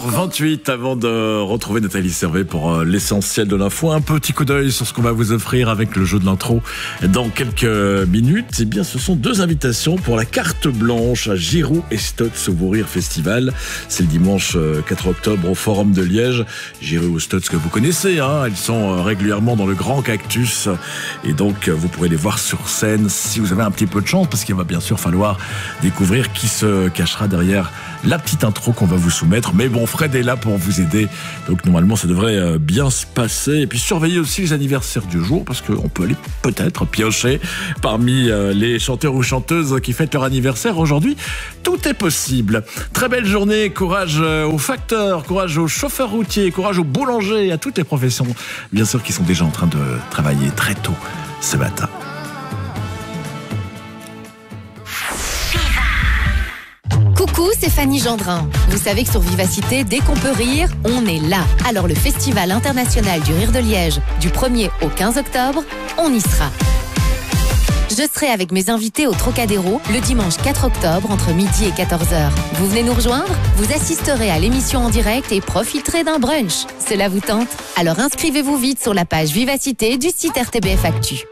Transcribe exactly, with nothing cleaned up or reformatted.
vingt-huit avant de retrouver Nathalie Servet pour euh, l'essentiel de l'info. Un petit coup d'œil sur ce qu'on va vous offrir avec le jeu de l'intro dans quelques minutes. Eh bien, ce sont deux invitations pour la carte blanche à Giroud et Stotz au Beau Rire Festival. C'est le dimanche quatre octobre au Forum de Liège. Giroud et Stotz que vous connaissez, hein, ils sont régulièrement dans le Grand Cactus et donc vous pourrez les voir sur scène si vous avez un petit peu de chance, parce qu'il va bien sûr falloir découvrir qui se cachera derrière la petite intro qu'on va vous soumettre. Mais bon, Fred est là pour vous aider, donc normalement ça devrait bien se passer. Et puis surveillez aussi les anniversaires du jour, parce qu'on peut aller peut-être piocher parmi les chanteurs ou chanteuses qui fêtent leur anniversaire aujourd'hui. Tout est possible. Très belle journée, courage aux facteurs, courage aux chauffeurs routiers, courage aux boulangers et à toutes les professions, bien sûr, qui sont déjà en train de travailler très tôt ce matin. Coucou, c'est Fanny Gendrin. Vous savez que sur Vivacité, dès qu'on peut rire, on est là. Alors le Festival international du rire de Liège, du premier au quinze octobre, on y sera. Je serai avec mes invités au Trocadéro le dimanche quatre octobre entre midi et quatorze heures. Vous venez nous rejoindre? Vous assisterez à l'émission en direct et profiterez d'un brunch. Cela vous tente? Alors inscrivez-vous vite sur la page Vivacité du site R T B F Actu.